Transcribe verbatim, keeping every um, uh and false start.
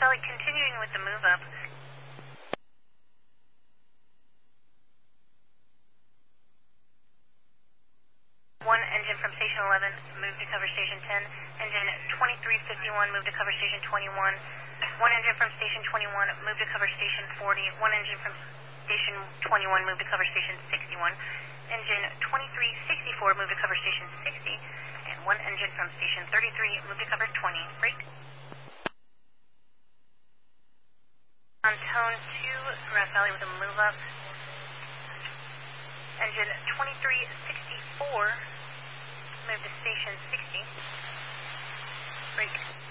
Valley, continuing with the move up. One engine from station eleven, move to cover station ten. Engine twenty-three fifty-one, move to cover station twenty-one. One engine from station twenty-one, move to cover station forty. One engine from station twenty-one, move to cover station sixty-one. Engine twenty-three sixty-four, move to cover station sixty. And one engine from station thirty-three, move to cover twenty. Break. On tone two, Grass Valley with a move up. Engine twenty-three sixty-four, move to station sixty. Break.